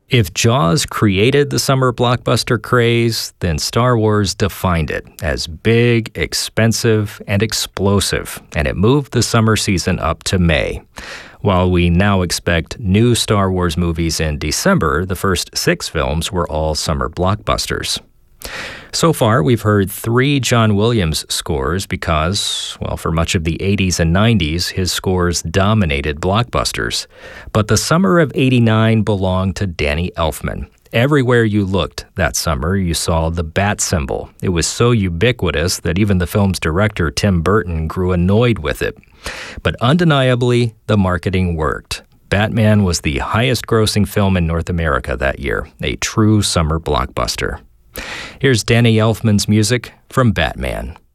If Jaws created the summer blockbuster craze, then Star Wars defined it as big, expensive, and explosive, and it moved the summer season up to May. While we now expect new Star Wars movies in December, the first 6 films were all summer blockbusters. So far, we've heard 3 John Williams scores because, well, for much of the 80s and 90s, his scores dominated blockbusters. But the summer of '89 belonged to Danny Elfman. Everywhere you looked that summer, you saw the bat symbol. It was so ubiquitous that even the film's director, Tim Burton, grew annoyed with it. But undeniably, the marketing worked. Batman was the highest-grossing film in North America that year, a true summer blockbuster. Here's Danny Elfman's music from Batman.